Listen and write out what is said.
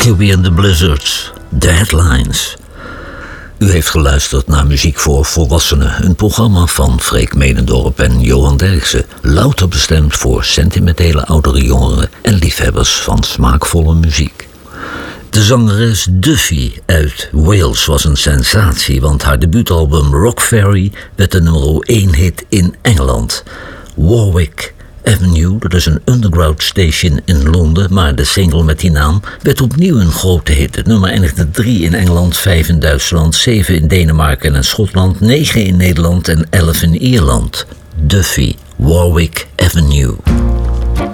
Huckabee and the Blizzards, The Headlines. U heeft geluisterd naar Muziek voor Volwassenen, een programma van Freek Medendorp en Johan Derksen, louter bestemd voor sentimentele oudere jongeren en liefhebbers van smaakvolle muziek. De zangeres Duffy uit Wales was een sensatie, want haar debuutalbum Rock Ferry werd de nummer 1 hit in Engeland. Warwick Avenue, dat is een underground station in Londen, maar de single met die naam werd opnieuw een grote hit. Het nummer eindigde 3 in Engeland, 5 in Duitsland, 7 in Denemarken en Schotland, 9 in Nederland en 11 in Ierland. Duffy, Warwick Avenue.